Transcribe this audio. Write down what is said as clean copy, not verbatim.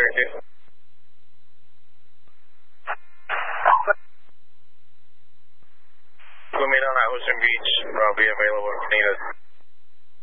32. We'll meet on Ocean Beach. I'll be available if needed.